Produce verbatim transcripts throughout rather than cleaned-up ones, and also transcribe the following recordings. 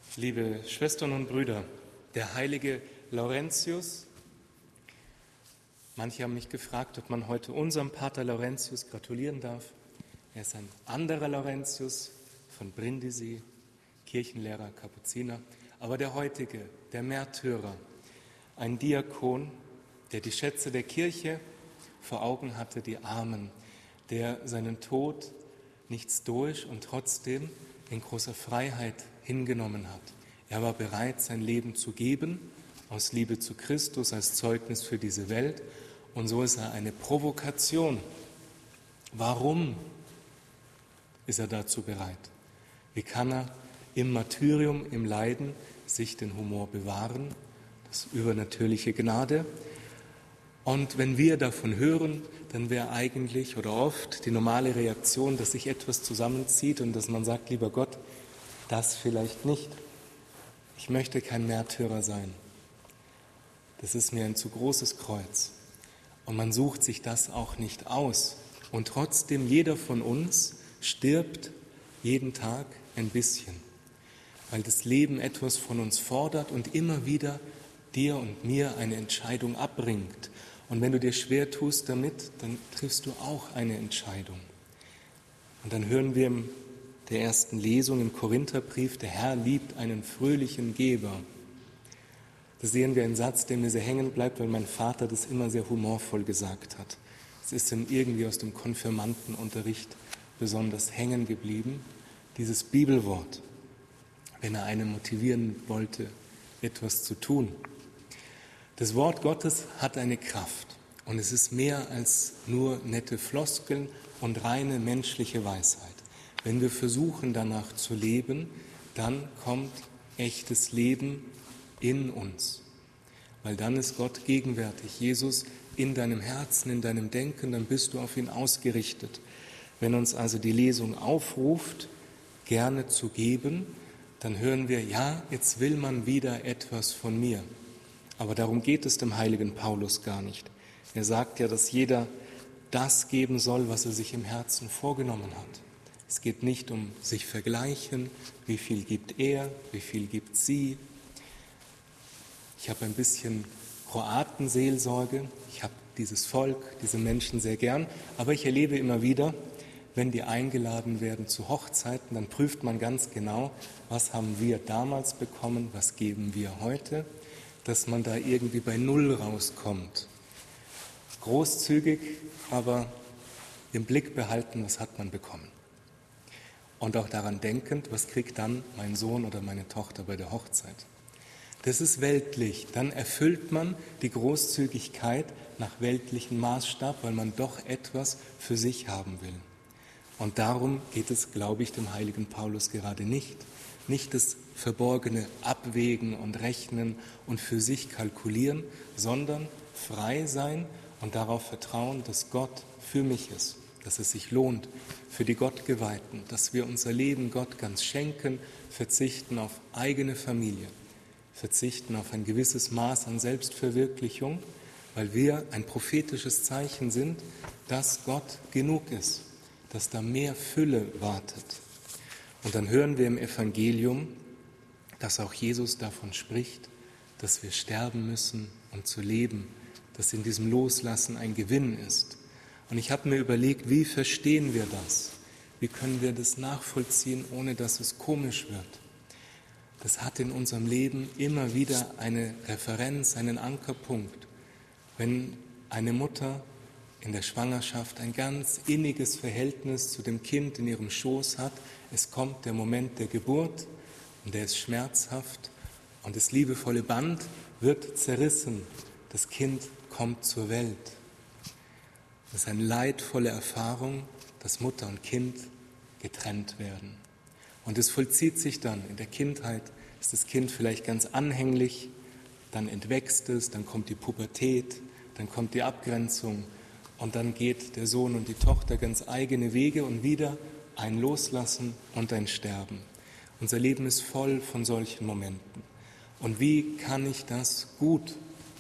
Liebe Schwestern und Brüder, der heilige Laurentius, manche haben mich gefragt, ob man heute unserem Pater Laurentius gratulieren darf. Er ist ein anderer Laurentius von Brindisi, Kirchenlehrer, Kapuziner, aber der heutige, der Märtyrer, ein Diakon, der die Schätze der Kirche vor Augen hatte, die Armen, der seinen Tod nicht stoisch und trotzdem in großer Freiheit hingenommen hat. Er war bereit, sein Leben zu geben, aus Liebe zu Christus, als Zeugnis für diese Welt. Und so ist er eine Provokation. Warum ist er dazu bereit? Wie kann er im Martyrium, im Leiden, sich den Humor bewahren? Das ist übernatürliche Gnade. Und wenn wir davon hören, dann wäre eigentlich oder oft die normale Reaktion, dass sich etwas zusammenzieht und dass man sagt, lieber Gott, das vielleicht nicht. Ich möchte kein Märtyrer sein. Das ist mir ein zu großes Kreuz. Und man sucht sich das auch nicht aus. Und trotzdem, jeder von uns stirbt jeden Tag ein bisschen, weil das Leben etwas von uns fordert und immer wieder dir und mir eine Entscheidung abbringt. Und wenn du dir schwer tust damit, dann triffst du auch eine Entscheidung. Und dann hören wir in der ersten Lesung im Korintherbrief, der Herr liebt einen fröhlichen Geber. Da sehen wir einen Satz, der mir sehr hängen bleibt, weil mein Vater das immer sehr humorvoll gesagt hat. Es ist ihm irgendwie aus dem Konfirmandenunterricht besonders hängen geblieben, dieses Bibelwort, wenn er einen motivieren wollte, etwas zu tun. Das Wort Gottes hat eine Kraft und es ist mehr als nur nette Floskeln und reine menschliche Weisheit. Wenn wir versuchen, danach zu leben, dann kommt echtes Leben in uns, weil dann ist Gott gegenwärtig. Jesus in deinem Herzen, in deinem Denken, dann bist du auf ihn ausgerichtet. Wenn uns also die Lesung aufruft, gerne zu geben, dann hören wir, ja, jetzt will man wieder etwas von mir. Aber darum geht es dem heiligen Paulus gar nicht. Er sagt ja, dass jeder das geben soll, was er sich im Herzen vorgenommen hat. Es geht nicht um sich vergleichen, wie viel gibt er, wie viel gibt sie. Ich habe ein bisschen Kroatenseelsorge, ich habe dieses Volk, diese Menschen sehr gern, aber ich erlebe immer wieder, wenn die eingeladen werden zu Hochzeiten, dann prüft man ganz genau, was haben wir damals bekommen, was geben wir heute, dass man da irgendwie bei Null rauskommt. Großzügig, aber im Blick behalten, was hat man bekommen. Und auch daran denkend, was kriegt dann mein Sohn oder meine Tochter bei der Hochzeit. Das ist weltlich. Dann erfüllt man die Großzügigkeit nach weltlichem Maßstab, weil man doch etwas für sich haben will. Und darum geht es, glaube ich, dem heiligen Paulus gerade nicht. Nicht das verborgene Abwägen und Rechnen und für sich kalkulieren, sondern frei sein und darauf vertrauen, dass Gott für mich ist, dass es sich lohnt für die Gottgeweihten, dass wir unser Leben Gott ganz schenken, verzichten auf eigene Familie, verzichten auf ein gewisses Maß an Selbstverwirklichung, weil wir ein prophetisches Zeichen sind, dass Gott genug ist, dass da mehr Fülle wartet. Und dann hören wir im Evangelium, dass auch Jesus davon spricht, dass wir sterben müssen, um zu leben, dass in diesem Loslassen ein Gewinn ist. Und ich habe mir überlegt, wie verstehen wir das? Wie können wir das nachvollziehen, ohne dass es komisch wird? Das hat in unserem Leben immer wieder eine Referenz, einen Ankerpunkt. Wenn eine Mutter in der Schwangerschaft ein ganz inniges Verhältnis zu dem Kind in ihrem Schoß hat, es kommt der Moment der Geburt und der ist schmerzhaft und das liebevolle Band wird zerrissen. Das Kind kommt zur Welt. Das ist eine leidvolle Erfahrung, dass Mutter und Kind getrennt werden. Und es vollzieht sich dann. In der Kindheit ist das Kind vielleicht ganz anhänglich, dann entwächst es, dann kommt die Pubertät, dann kommt die Abgrenzung und dann geht der Sohn und die Tochter ganz eigene Wege und wieder ein Loslassen und ein Sterben. Unser Leben ist voll von solchen Momenten. Und wie kann ich das gut?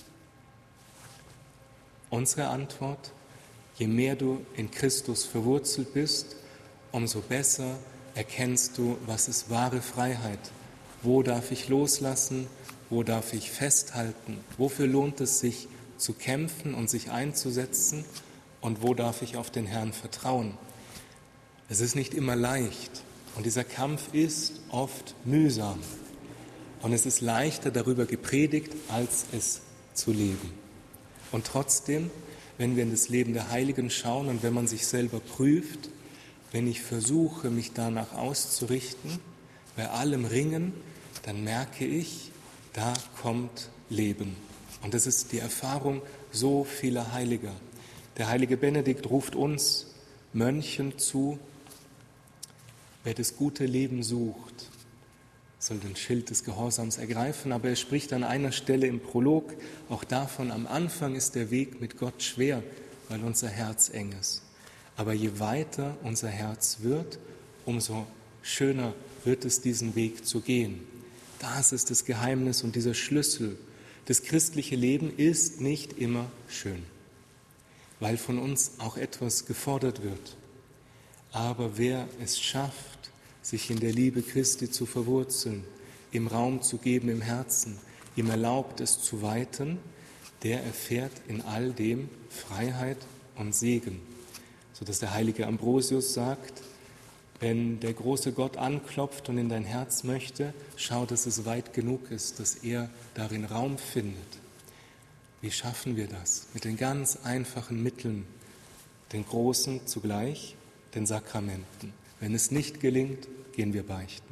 Unsere Antwort: Je mehr du in Christus verwurzelt bist, umso besser erkennst du, was ist wahre Freiheit Wo darf ich loslassen? Wo darf ich festhalten? Wofür lohnt es sich zu kämpfen und sich einzusetzen? Und wo darf ich auf den Herrn vertrauen? Es ist nicht immer leicht und dieser Kampf ist oft mühsam. Und es ist leichter darüber gepredigt, als es zu leben. Und trotzdem, wenn wir in das Leben der Heiligen schauen und wenn man sich selber prüft, wenn ich versuche, mich danach auszurichten, bei allem Ringen, dann merke ich, da kommt Leben. Und das ist die Erfahrung so vieler Heiliger. Der heilige Benedikt ruft uns Mönchen zu, wer das gute Leben sucht, soll den Schild des Gehorsams ergreifen, aber er spricht an einer Stelle im Prolog auch davon, am Anfang ist der Weg mit Gott schwer, weil unser Herz eng ist. Aber je weiter unser Herz wird, umso schöner wird es, diesen Weg zu gehen. Das ist das Geheimnis und dieser Schlüssel. Das christliche Leben ist nicht immer schön, weil von uns auch etwas gefordert wird. Aber wer es schafft, sich in der Liebe Christi zu verwurzeln, ihm Raum zu geben im Herzen, ihm erlaubt es zu weiten, der erfährt in all dem Freiheit und Segen. Sodass der heilige Ambrosius sagt, wenn der große Gott anklopft und in dein Herz möchte, schau, dass es weit genug ist, dass er darin Raum findet. Wie schaffen wir das? Mit den ganz einfachen Mitteln, den großen zugleich, den Sakramenten. Wenn es nicht gelingt, gehen wir beichten.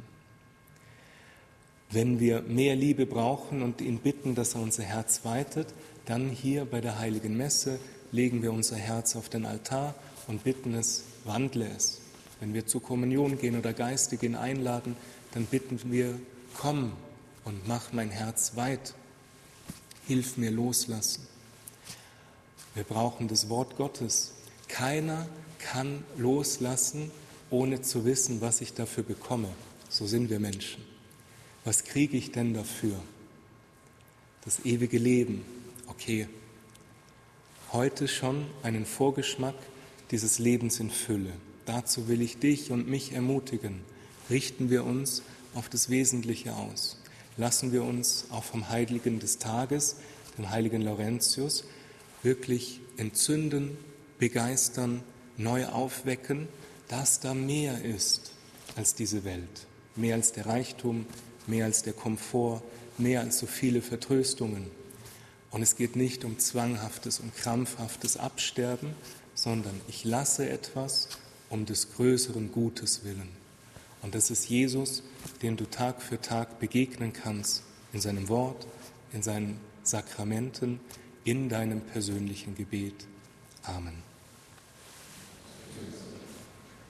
Wenn wir mehr Liebe brauchen und ihn bitten, dass er unser Herz weitet, dann hier bei der Heiligen Messe legen wir unser Herz auf den Altar und bitten es, wandle es. Wenn wir zur Kommunion gehen oder geistig ihn einladen, dann bitten wir, komm und mach mein Herz weit. Hilf mir loslassen. Wir brauchen das Wort Gottes. Keiner kann loslassen, ohne zu wissen, was ich dafür bekomme. So sind wir Menschen. Was kriege ich denn dafür? Das ewige Leben. Okay, heute schon einen Vorgeschmack dieses Lebens in Fülle. Dazu will ich dich und mich ermutigen. Richten wir uns auf das Wesentliche aus. Lassen wir uns auch vom Heiligen des Tages, dem heiligen Laurentius, wirklich entzünden, begeistern, neu aufwecken, dass da mehr ist als diese Welt. Mehr als der Reichtum, mehr als der Komfort, mehr als so viele Vertröstungen. Und es geht nicht um zwanghaftes und krampfhaftes Absterben, sondern ich lasse etwas um des größeren Gutes willen. Und das ist Jesus, dem du Tag für Tag begegnen kannst, in seinem Wort, in seinen Sakramenten, in deinem persönlichen Gebet. Amen.